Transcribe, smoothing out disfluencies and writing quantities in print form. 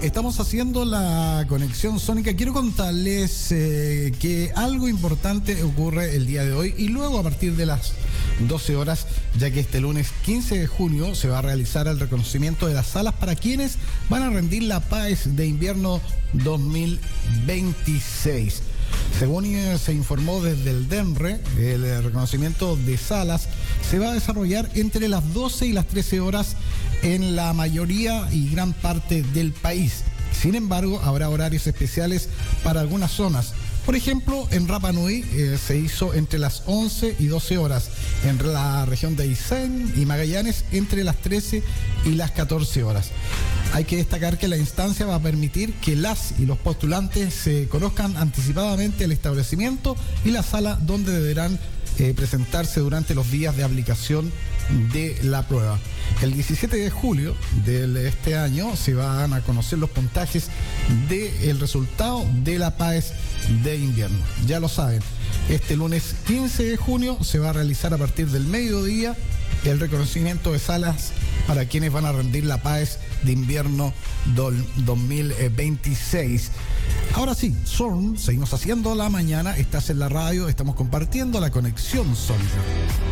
Estamos haciendo la conexión sónica. Quiero contarles que algo importante ocurre el día de hoy y luego a partir de las 12 horas, ya que este lunes 15 de junio se va a realizar el reconocimiento de las salas para quienes van a rendir la PAES de invierno 2026. Según se informó desde el DENRE, el reconocimiento de salas se va a desarrollar entre las 12 y las 13 horas en la mayoría y gran parte del país. Sin embargo, habrá horarios especiales para algunas zonas. Por ejemplo, en Rapa Nui se hizo entre las 11 y 12 horas, en la región de Aysén y Magallanes entre las 13 y las 14 horas. Hay que destacar que la instancia va a permitir que las y los postulantes se conozcan anticipadamente el establecimiento y la sala donde deberán presentarse durante los días de aplicación de la prueba. El 17 de julio de este año se van a conocer los puntajes del resultado de la PAES de invierno. Ya lo saben, este lunes 15 de junio se va a realizar a partir del mediodía el reconocimiento de salas para quienes van a rendir la PAES de invierno 2026. Ahora sí, seguimos haciendo la mañana, estás en la radio, estamos compartiendo la conexión sólida.